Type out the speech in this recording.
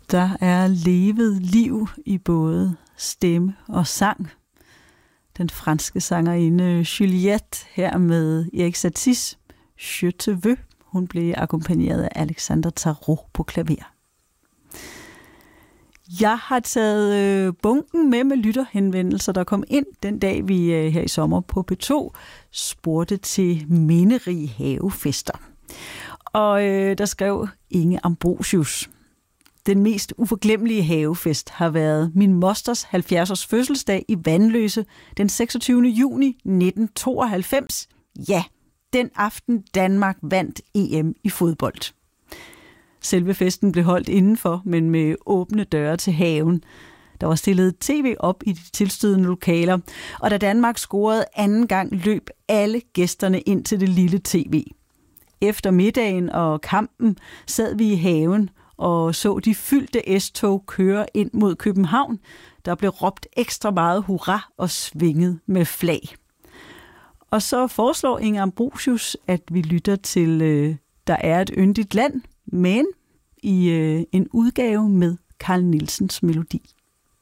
Der er levet liv i både stemme og sang. Den franske sangerinde Juliette her med Erik Saties Je te veux. Hun blev akkompagneret af Alexander Tarot på klaver. Jeg har taget bunken med lytterhenvendelser, der kom ind den dag, vi her i sommer på P2 spurgte til minderige havefester. Og der skrev Inge Ambrosius: Den mest uforglemmelige havefest har været min mosters 70-års fødselsdag i Vanløse den 26. juni 1992. Ja, den aften Danmark vandt EM i fodbold. Selve festen blev holdt indenfor, men med åbne døre til haven. Der var stillet tv op i de tilstødende lokaler, og da Danmark scorede anden gang, løb alle gæsterne ind til det lille tv. Efter middagen og kampen sad vi i haven og så de fyldte S-tog køre ind mod København. Der blev råbt ekstra meget hurra og svinget med flag. Og så foreslår Inge Ambrosius, at vi lytter til Der er et yndigt land, men i en udgave med Carl Nielsens melodi.